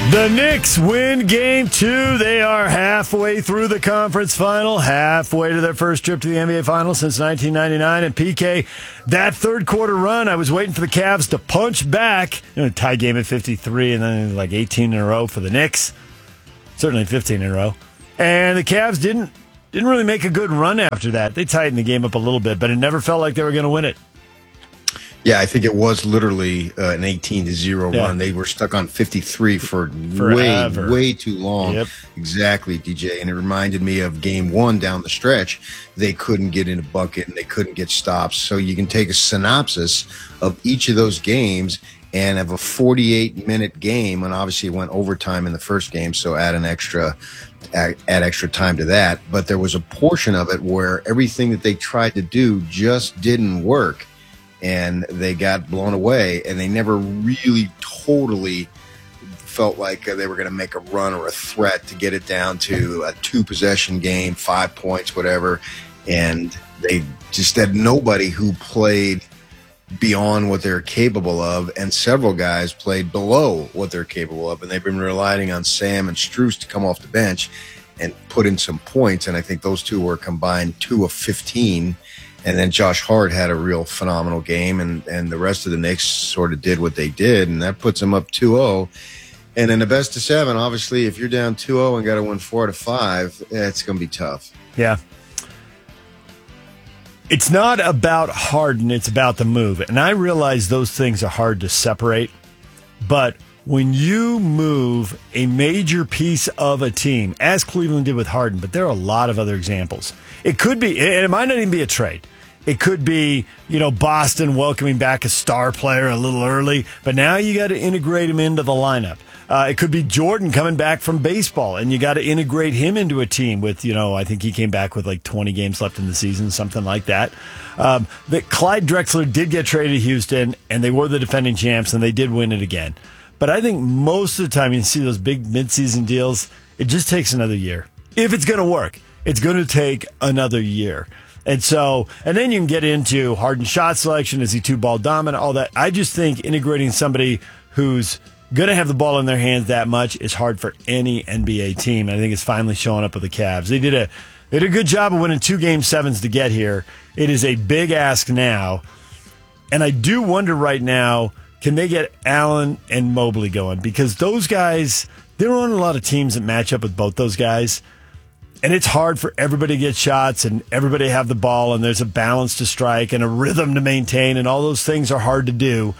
The Knicks win Game 2. They are halfway through the conference final, halfway to their first trip to the NBA Finals since 1999. And PK, that third quarter run, I was waiting for the Cavs to punch back. Tie game at 53 and then like 18 in a row for the Knicks. Certainly 15 in a row. And the Cavs didn't really make a good run after that. They tightened the game up a little bit, but it never felt like they were going to win it. Yeah, I think it was literally an 18-0 run. They were stuck on 53 for way too long. Yep. Exactly, DJ. And it reminded me of Game 1 down the stretch. They couldn't get in a bucket and they couldn't get stops. So you can take a synopsis of each of those games and have a 48-minute game. And obviously it went overtime in the first game, so add extra time to that. But there was a portion of it where everything that they tried to do just didn't work. And they got blown away, and they never really totally felt like they were going to make a run or a threat to get it down to a 2-possession game, 5 points, whatever. And they just had nobody who played beyond what they're capable of, and several guys played below what they're capable of. And they've been relying on Sam and Strus to come off the bench and put in some points. And I think those two were combined 2 of 15. And then Josh Hart had a real phenomenal game, and the rest of the Knicks sort of did what they did, and that puts them up 2-0. And in the best of 7, obviously, if you're down 2-0 and got to win 4 out of 5, it's going to be tough. Yeah. It's not about Harden, it's about the move. And I realize those things are hard to separate, but when you move a major piece of a team, as Cleveland did with Harden, but there are a lot of other examples. It could be, and it might not even be a trade. It could be, Boston welcoming back a star player a little early, but now you got to integrate him into the lineup. It could be Jordan coming back from baseball, and you got to integrate him into a team with, I think he came back with like 20 games left in the season, something like that. Clyde Drexler did get traded to Houston, and they were the defending champs, and they did win it again. But I think most of the time you see those big midseason deals, it just takes another year. If it's going to work, it's going to take another year. And then you can get into Harden's shot selection. Is he two-ball dominant? All that. I just think integrating somebody who's going to have the ball in their hands that much is hard for any NBA team. And I think it's finally showing up with the Cavs. They did a good job of winning 2 Game 7s to get here. It is a big ask now. And I do wonder right now, can they get Allen and Mobley going? Because those guys, they're on a lot of teams that match up with both those guys. And it's hard for everybody to get shots and everybody to have the ball, and there's a balance to strike and a rhythm to maintain, and all those things are hard to do.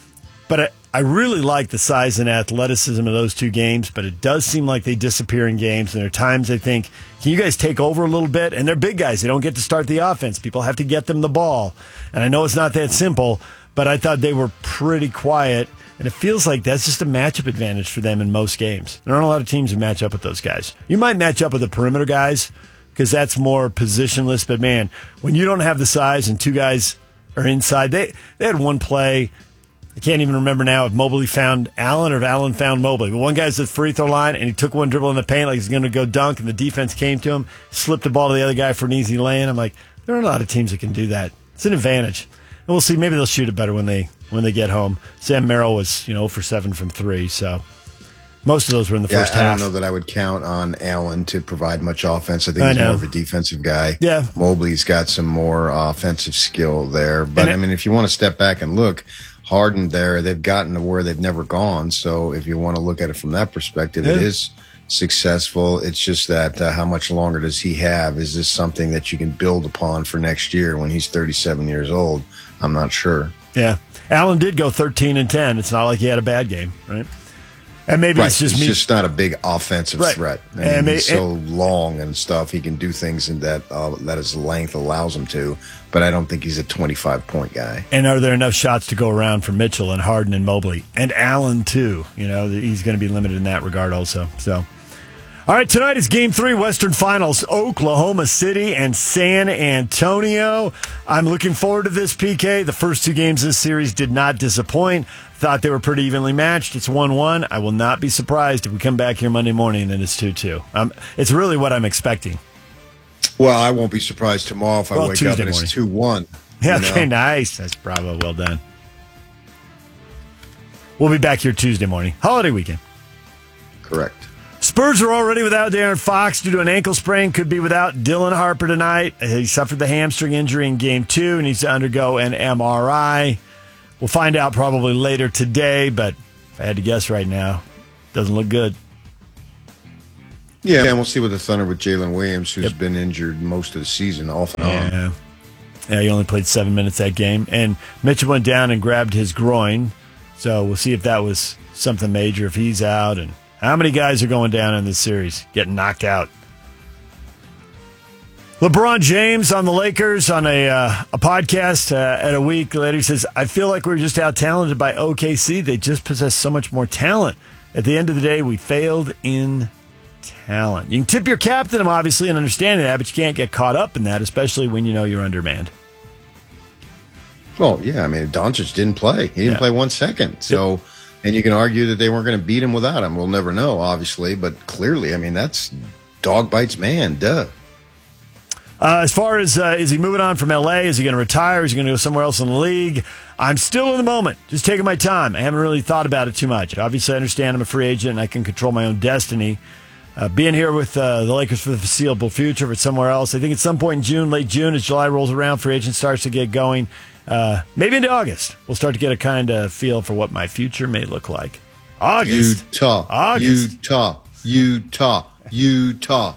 But I really like the size and athleticism of those 2 games, but it does seem like they disappear in games, and there are times I think, can you guys take over a little bit? And they're big guys. They don't get to start the offense. People have to get them the ball. And I know it's not that simple, but I thought they were pretty quiet. And it feels like that's just a matchup advantage for them in most games. There aren't a lot of teams who match up with those guys. You might match up with the perimeter guys because that's more positionless. But, man, when you don't have the size and 2 guys are inside, they had one play. I can't even remember now if Mobley found Allen or if Allen found Mobley. But one guy's at the free throw line, and he took one dribble in the paint like he's going to go dunk, and the defense came to him, slipped the ball to the other guy for an easy lay-in. I'm like, there are a lot of teams that can do that. It's an advantage. And we'll see. Maybe they'll shoot it better when they get home. Sam Merrill was, 0 for 7 from 3, so most of those were in the first half. I don't know that I would count on Allen to provide much offense. I think he's more of a defensive guy. Yeah. Mobley's got some more offensive skill there. But, if you want to step back and look, Harden there, they've gotten to where they've never gone. So if you want to look at it from that perspective, it is successful. It's just that how much longer does he have? Is this something that you can build upon for next year when he's 37 years old? I'm not sure. Yeah. Allen did go 13 and 10. It's not like he had a bad game, right? And maybe it's just he's just not a big offensive threat. He's so long and stuff. He can do things in that his length allows him to. But I don't think he's a 25-point guy. And are there enough shots to go around for Mitchell and Harden and Mobley and Allen too? He's going to be limited in that regard also. So. All right, tonight is Game 3, Western Finals, Oklahoma City and San Antonio. I'm looking forward to this, PK. The first 2 games of this series did not disappoint. Thought they were pretty evenly matched. It's 1-1. I will not be surprised if we come back here Monday morning and it's 2-2. It's really what I'm expecting. Well, I won't be surprised tomorrow if I wake up and it's 2-1. Yeah, okay, nice. That's bravo. Well done. We'll be back here Tuesday morning. Holiday weekend. Correct. Spurs are already without De'Aaron Fox due to an ankle sprain. Could be without Dylan Harper tonight. He suffered the hamstring injury in Game 2 and needs to undergo an MRI. We'll find out probably later today, but if I had to guess right now, doesn't look good. Yeah, and we'll see with the Thunder with Jalen Williams, who's been injured most of the season, off and on. Yeah, he only played 7 minutes that game. And Mitchell went down and grabbed his groin, so we'll see if that was something major, if he's out, and how many guys are going down in this series, getting knocked out. LeBron James on the Lakers on a podcast at a week later, he says, I feel like we're just out-talented by OKC. They just possess so much more talent. At the end of the day, we failed in talent. You can tip your cap to them, obviously, and understand that, but you can't get caught up in that, especially when you know you're undermanned. Well, yeah, I mean, Doncic didn't play. He didn't play 1 second. So, and you can argue that they weren't going to beat him without him. We'll never know, obviously, but clearly, I mean, that's dog bites man, duh. As far as, is he moving on from L.A.? Is he going to retire? Is he going to go somewhere else in the league? I'm still in the moment, just taking my time. I haven't really thought about it too much. Obviously, I understand I'm a free agent and I can control my own destiny. Being here with the Lakers for the foreseeable future, but somewhere else. I think at some point in June, late June, as July rolls around, free agent starts to get going. Maybe into August, we'll start to get a kind of feel for what my future may look like. August. Utah.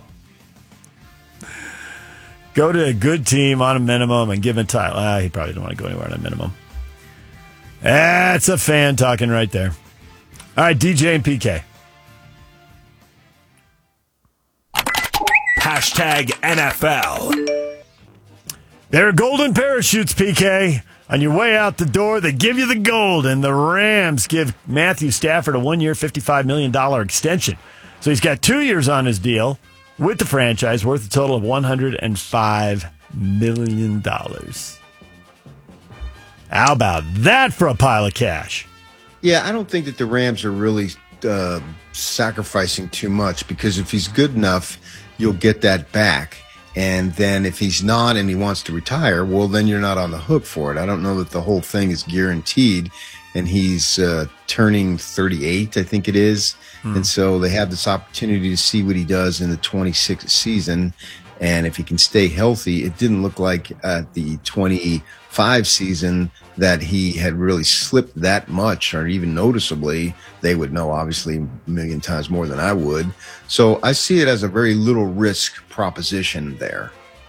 Go to a good team on a minimum and give him time. He probably don't want to go anywhere on a minimum. That's a fan talking right there. All right, DJ and PK. #NFL. There are golden parachutes, PK. On your way out the door, they give you the gold, and the Rams give Matthew Stafford a 1-year, $55 million extension. So he's got 2 years on his deal with the franchise, worth a total of $105 million. How about that for a pile of cash? Yeah, I don't think that the Rams are really sacrificing too much, because if he's good enough, you'll get that back. And then if he's not and he wants to retire, well, then you're not on the hook for it. I don't know that the whole thing is guaranteed. And he's turning 38, I think it is. And so they have this opportunity to see what he does in the 26th season. And if he can stay healthy, it didn't look like at the 25 season that he had really slipped that much, or even noticeably. They would know, obviously, a million times more than I would. So I see it as a very little risk proposition there.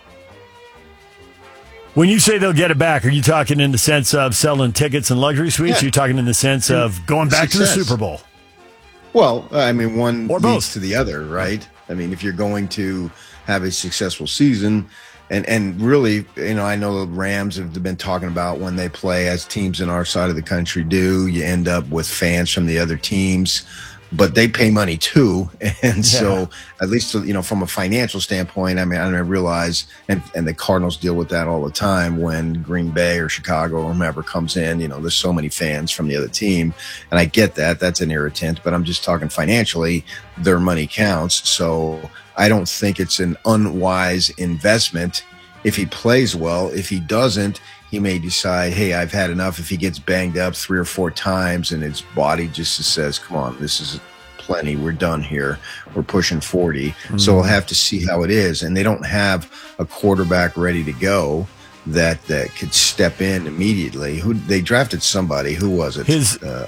When you say they'll get it back, are you talking in the sense of selling tickets and luxury suites? Or are you talking in the sense of going back to the Super Bowl? Well, I mean, one or leads both to the other, right? I mean, if you're going to have a successful season, and really, you know, I know the Rams have been talking about when they play, as teams in our side of the country do, you end up with fans from the other teams, but they pay money too. And so at least, you know, from a financial standpoint, I mean, I realize, and the Cardinals deal with that all the time when Green Bay or Chicago or whomever comes in, you know, there's so many fans from the other team. And I get that. That's an irritant, but I'm just talking financially, their money counts. So I don't think it's an unwise investment if he plays well. If he doesn't, he may decide, hey, I've had enough. If he gets banged up 3 or 4 times and his body just says, come on, this is plenty. We're done here. We're pushing 40. So we'll have to see how it is. And they don't have a quarterback ready to go that could step in immediately. Who they drafted somebody. Who was it?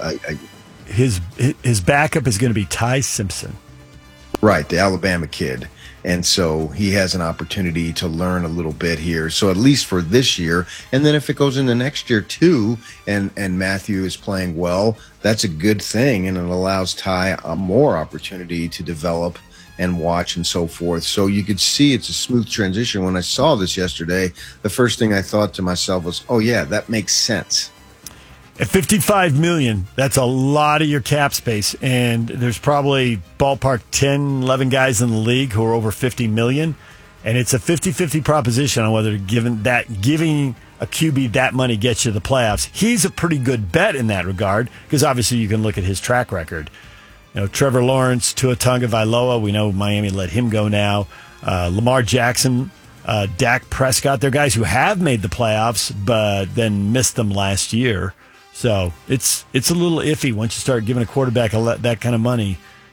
His backup is going to be Ty Simpson. Right, the Alabama kid. And so he has an opportunity to learn a little bit here. So at least for this year. And then if it goes into next year too, and Matthew is playing well, that's a good thing. And it allows Ty more opportunity to develop and watch and so forth. So you could see it's a smooth transition. When I saw this yesterday, the first thing I thought to myself was, oh yeah, that makes sense. At $55 million, that's a lot of your cap space, and there's probably ballpark 10, 11 guys in the league who are over $50 million, and it's a 50-50 proposition on whether giving a QB that money gets you the playoffs. He's a pretty good bet in that regard, because obviously you can look at his track record. You know, Trevor Lawrence, Tua Tagovailoa, we know Miami let him go now. Lamar Jackson, Dak Prescott, they're guys who have made the playoffs, but then missed them last year. So it's a little iffy once you start giving a quarterback that kind of money.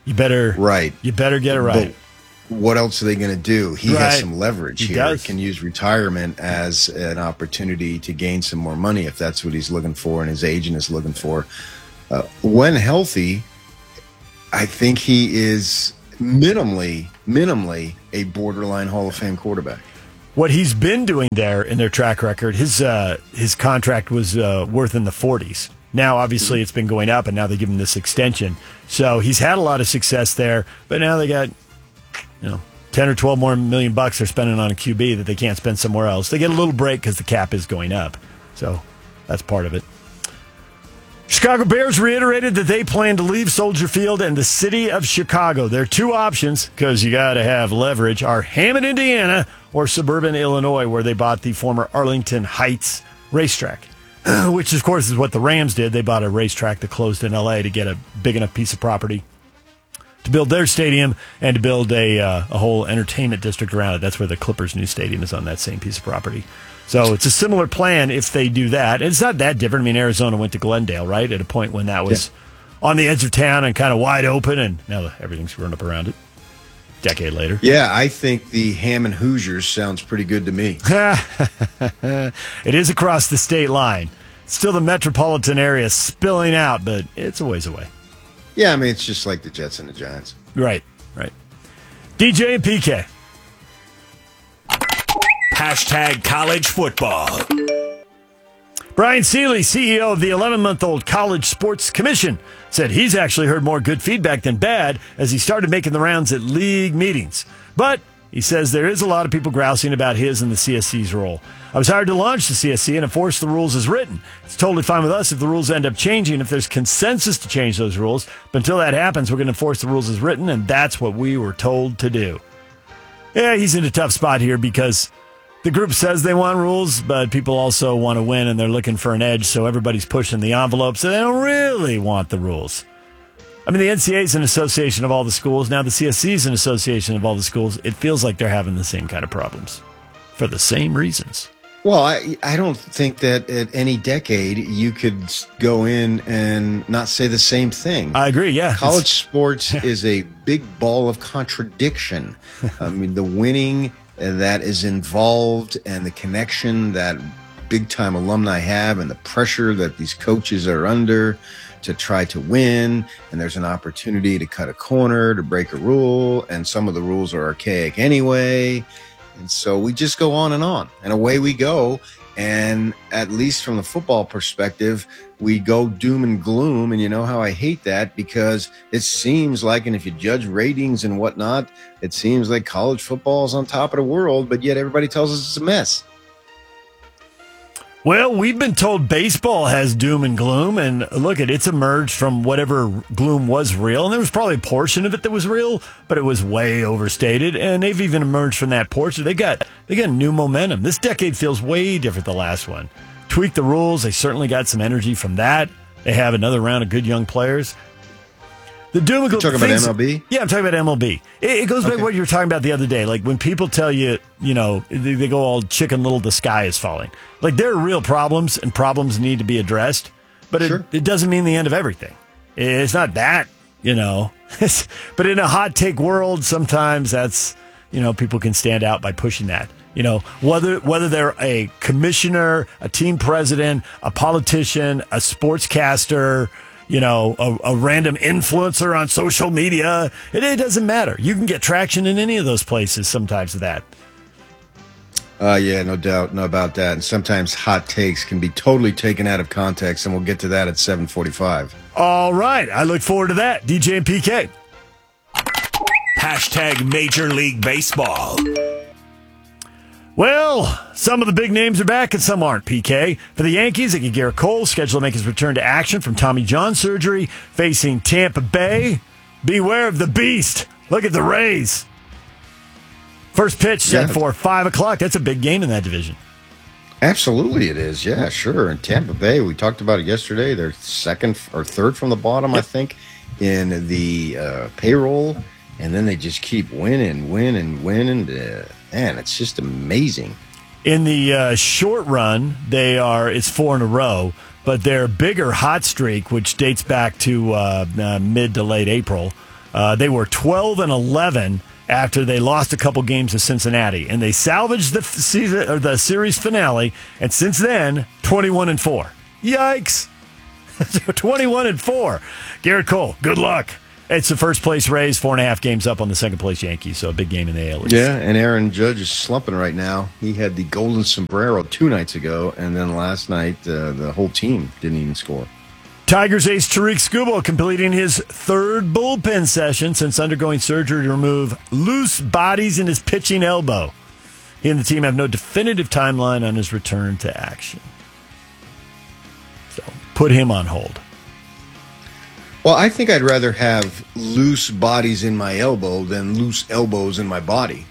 Right. You better get it right. But what else are they going to do? He has some leverage He here. does. He can use retirement as an opportunity to gain some more money if that's what he's looking for and his agent is looking for. When healthy, I think he is minimally a borderline Hall of Fame quarterback. What he's been doing there in their track record, his contract was worth in the 40s. Now, obviously, it's been going up, and now they give him this extension. So he's had a lot of success there, but now they got 10 or 12 more million bucks they're spending on a QB that they can't spend somewhere else. They get a little break because the cap is going up. So that's part of it. Chicago Bears reiterated that they plan to leave Soldier Field and the city of Chicago. Their two options, because you got to have leverage, are Hammond, Indiana, or suburban Illinois, where they bought the former Arlington Heights racetrack, which, of course, is what the Rams did. They bought a racetrack that closed in L.A. to get a big enough piece of property to build their stadium and to build a whole entertainment district around it. That's where the Clippers' new stadium is, on that same piece of property. So it's a similar plan if they do that. And it's not that different. I mean, Arizona went to Glendale, right, at a point when that was on the edge of town and kind of wide open, and now everything's grown up around it. Decade later. Yeah, I think the Hammond Hoosiers sounds pretty good to me. It is across the state line. Still the metropolitan area spilling out, but it's a ways away. Yeah, I mean, it's just like the Jets and the Giants. Right. DJ and PK. Hashtag college football. Brian Seeley, CEO of the 11-month-old College Sports Commission, said he's actually heard more good feedback than bad as he started making the rounds at league meetings. But he says there is a lot of people grousing about his and the CSC's role. I was hired to launch the CSC and enforce the rules as written. It's totally fine with us if the rules end up changing, if there's consensus to change those rules. But until that happens, we're going to enforce the rules as written, and that's what we were told to do. Yeah, he's in a tough spot here because the group says they want rules, but people also want to win, and they're looking for an edge, so everybody's pushing the envelope, so they don't really want the rules. I mean, the NCAA is an association of all the schools. Now the CSC is an association of all the schools. It feels like they're having the same kind of problems for the same reasons. Well, I don't think that at any decade you could go in and not say the same thing. I agree, yeah. College sports is a big ball of contradiction. I mean, the winning that is involved and the connection that big-time alumni have and the pressure that these coaches are under to try to win, and there's an opportunity to cut a corner, to break a rule, and some of the rules are archaic anyway. And so we just go on, and away we go. And at least from the football perspective, we go doom and gloom. And you know how I hate that, because it seems like, and if you judge ratings and whatnot, it seems like college football is on top of the world, but yet everybody tells us it's a mess. Well, we've been told baseball has doom and gloom, and look, it's emerged from whatever gloom was real, and there was probably a portion of it that was real, but it was way overstated, and they've even emerged from that portion. They got new momentum. This decade feels way different than the last one. Tweak the rules. They certainly got some energy from that. They have another round of good young players. The doom and gloom. You're talking about MLB? Yeah, I'm talking about MLB. It goes back to what you were talking about the other day. Like when people tell you, they go all Chicken Little, the sky is falling. Like there are real problems, and problems need to be addressed. But it doesn't mean the end of everything. It's not that, But in a hot take world, sometimes that's, people can stand out by pushing that. Whether they're a commissioner, a team president, a politician, a sportscaster, a random influencer on social media. It doesn't matter. You can get traction in any of those places sometimes with that. Yeah, no doubt. No about that. And sometimes hot takes can be totally taken out of context, and we'll get to that at 7:45. All right. I look forward to that. DJ and PK. Hashtag Major League Baseball. Well, some of the big names are back and some aren't, PK. For the Yankees, Garrett Cole scheduled to make his return to action from Tommy John surgery, facing Tampa Bay. Beware of the beast. Look at the Rays. First pitch set for 5 o'clock. That's a big game in that division. Absolutely it is. Yeah, sure. And Tampa Bay, we talked about it yesterday. They're second or third from the bottom, I think, in the payroll. And then they just keep winning. Man, it's just amazing. In the short run, it's 4 in a row, but their bigger hot streak, which dates back to mid to late April, They were 12-11 after they lost a couple games to Cincinnati, and they salvaged the season or the series finale. And since then, 21-4. Yikes! 21-4. Garrett Cole, good luck. It's the first place Rays, 4.5 games up on the second place Yankees, so a big game in the AL East. Yeah, and Aaron Judge is slumping right now. He had the golden sombrero 2 nights ago, and then last night the whole team didn't even score. Tigers ace Tariq Skubal completing his third bullpen session since undergoing surgery to remove loose bodies in his pitching elbow. He and the team have no definitive timeline on his return to action. So put him on hold. Well, I think I'd rather have loose bodies in my elbow than loose elbows in my body.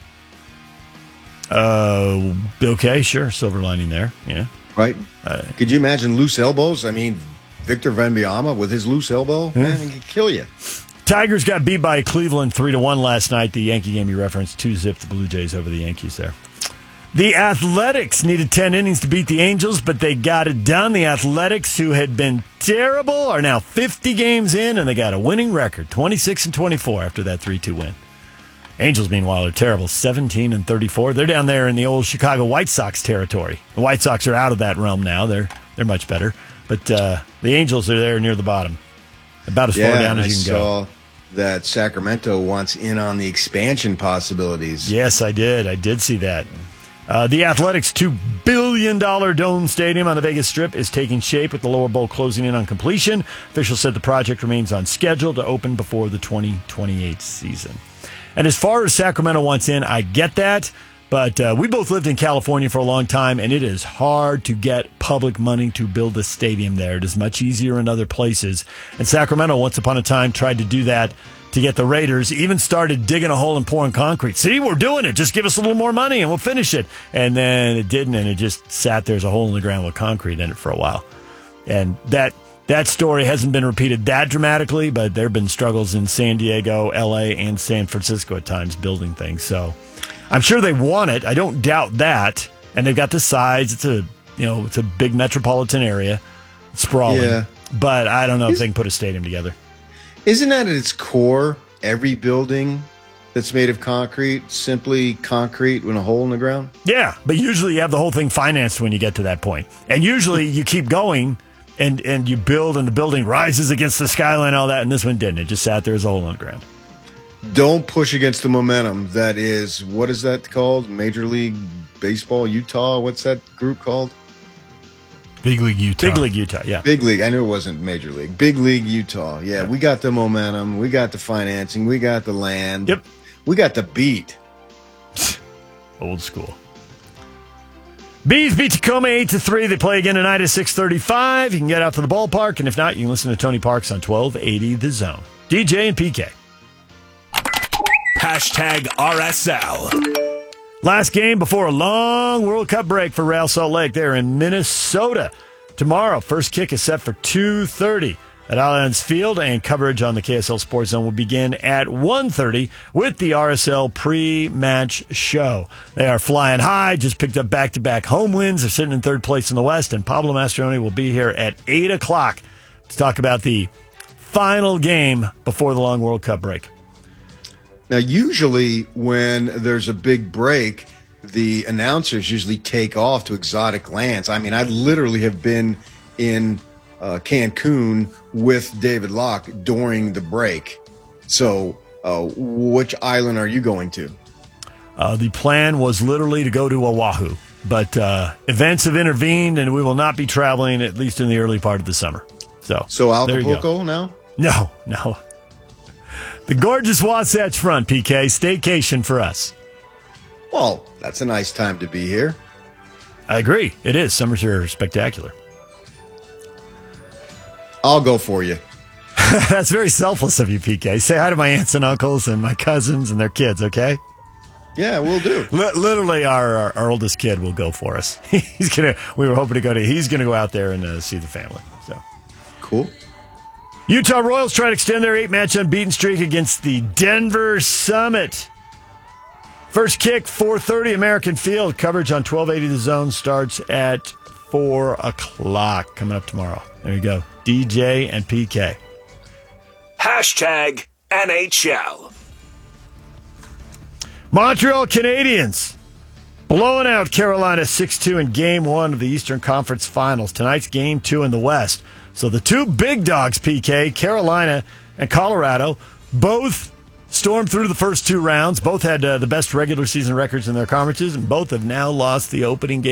Okay, sure. Silver lining there. Yeah. Right? Could you imagine loose elbows? I mean, Victor Wembanyama with his loose elbow, man, he could kill you. Tigers got beat by Cleveland 3-1 last night. The Yankee game you referenced, 2-0 the Blue Jays over the Yankees there. The Athletics needed 10 innings to beat the Angels, but they got it done. The Athletics, who had been terrible, are now 50 games in, and they got a winning record, 26-24 after that 3-2 win. Angels, meanwhile, are terrible, 17-34. They're down there in the old Chicago White Sox territory. The White Sox are out of that realm now. They're much better. But the Angels are there near the bottom, about as far down as you can go. That Sacramento wants in on the expansion possibilities. Yes, I did. I did see that. The Athletics' $2 billion dome stadium on the Vegas Strip is taking shape with the lower bowl closing in on completion. Officials said the project remains on schedule to open before the 2028 season. And as far as Sacramento wants in, I get that. But we both lived in California for a long time, and it is hard to get public money to build a stadium there. It is much easier in other places. And Sacramento, once upon a time, tried to do that to get the Raiders, even started digging a hole and pouring concrete. See, we're doing it. Just give us a little more money and we'll finish it. And then it didn't, and it just sat there as a hole in the ground with concrete in it for a while. And that story hasn't been repeated that dramatically, but there have been struggles in San Diego, L.A., and San Francisco at times building things. So I'm sure they want it. I don't doubt that. And they've got the size. It's a big metropolitan area. It's sprawling. Yeah. But I don't know if they can put a stadium together. Isn't that at its core, every building that's made of concrete, simply concrete with a hole in the ground? Yeah, but usually you have the whole thing financed when you get to that point. And usually you keep going and you build and the building rises against the skyline, all that, and this one didn't. It just sat there as a hole in the ground. Don't push against the momentum. That is, what is that called? Major League Baseball Utah? What's that group called? Big League Utah. Big League Utah, yeah. Big League. I knew it wasn't Major League. Big League Utah. Yeah, we got the momentum. We got the financing. We got the land. Yep. We got the beat. Old school. Bees beat Tacoma 8-3. They play again tonight at 6:35. You can get out to the ballpark, and if not, you can listen to Tony Parks on 1280 The Zone. DJ and PK. Hashtag RSL. Last game before a long World Cup break for Real Salt Lake. They're in Minnesota. Tomorrow, first kick is set for 2:30 at Allianz Field, and coverage on the KSL Sports Zone will begin at 1:30 with the RSL pre-match show. They are flying high, just picked up back-to-back home wins. They're sitting in third place in the West, and Pablo Mastroeni will be here at 8 o'clock to talk about the final game before the long World Cup break. Now, usually when there's a big break, the announcers usually take off to exotic lands. I mean, I literally have been in Cancun with David Locke during the break. So which island are you going to? The plan was literally to go to Oahu, but events have intervened, and we will not be traveling, at least in the early part of the summer. So Acapulco now? No. The gorgeous Wasatch Front, PK, staycation for us. Well, that's a nice time to be here. I agree. It is. Summers here are spectacular. I'll go for you. That's very selfless of you, PK. Say hi to my aunts and uncles and my cousins and their kids, okay? Yeah, we'll do. Literally, our oldest kid will go for us. We were hoping to go he's going to go out there and see the family. So cool. Utah Royals try to extend their 8-match unbeaten streak against the Denver Summit. First kick, 4:30 American Field. Coverage on 1280 The Zone starts at 4 o'clock. Coming up tomorrow. There you go. DJ and PK. Hashtag NHL. Montreal Canadiens blowing out Carolina 6-2 in Game 1 of the Eastern Conference Finals. Tonight's Game 2 in the West. So the two big dogs, PK, Carolina and Colorado, both stormed through the first two rounds. Both had the best regular season records in their conferences, and both have now lost the opening game